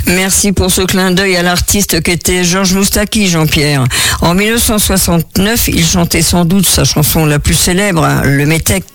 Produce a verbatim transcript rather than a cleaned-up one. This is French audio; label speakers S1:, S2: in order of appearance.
S1: Merci pour ce clin d'œil à l'artiste qu'était Georges Moustaki, Jean-Pierre. En mille neuf cent soixante-neuf, il chantait sans doute sa chanson la plus célèbre, hein, Le Métèque.